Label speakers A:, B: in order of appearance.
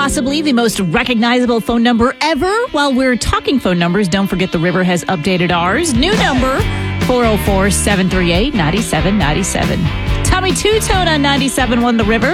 A: possibly the most recognizable phone number ever. While we're talking phone numbers, don't forget the River has updated ours. New number, 404-738-9797. Tommy Two-Tone on 97.1 The River.